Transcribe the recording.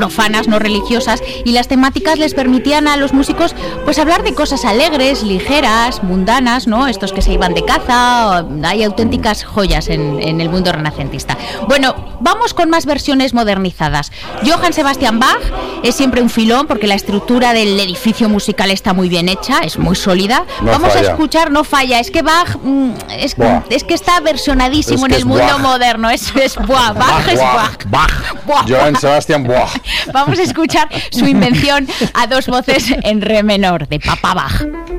profanas, no religiosas, y las temáticas les permitían a los músicos pues hablar de cosas alegres, ligeras, mundanas, ¿no? Estos que se iban de caza, hay auténticas joyas en el mundo renacentista. Bueno, vamos con más versiones modernizadas. Johann Sebastian Bach es siempre un filón porque la estructura del edificio musical está muy bien hecha, es muy sólida. No vamos falla. a escuchar, no falla, es que Bach es que está versionadísimo Es que en el es mundo Bach. moderno, es Bach, Bach es Bach. Buah. Johann Sebastian Bach. Vamos a escuchar su invención a dos voces en re menor, de Papa Bach.